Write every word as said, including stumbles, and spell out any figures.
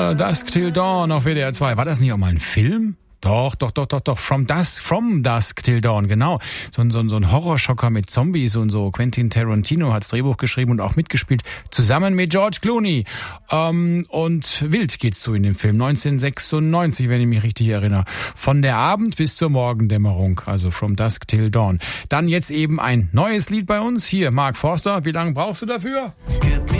Uh, Dusk Till Dawn auf W D R zwei. War das nicht auch mal ein Film? Doch, doch, doch, doch, doch. From Dusk, From Dusk Till Dawn, genau. So ein, so ein, so ein Horrorschocker mit Zombies und so. Quentin Tarantino hat's Drehbuch geschrieben und auch mitgespielt. Zusammen mit George Clooney. Ähm, und wild geht's zu in dem Film. neunzehnhundertsechsundneunzig, wenn ich mich richtig erinnere. Von der Abend bis zur Morgendämmerung. Also From Dusk Till Dawn. Dann jetzt eben ein neues Lied bei uns. Hier, Mark Forster. Wie lange brauchst du dafür?